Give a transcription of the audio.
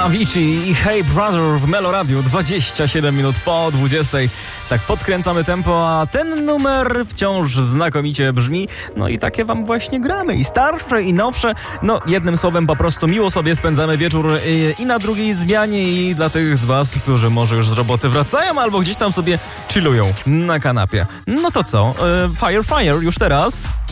Avicii i Hey Brother w Melo Radio, 27 minut po 20. Tak podkręcamy tempo, a ten numer wciąż znakomicie brzmi. No i takie wam właśnie gramy. I starsze, i nowsze. No jednym słowem po prostu miło sobie spędzamy wieczór i na drugiej zmianie, i dla tych z was, którzy może już z roboty wracają albo gdzieś tam sobie chillują na kanapie. No to co? Fire, fire już teraz.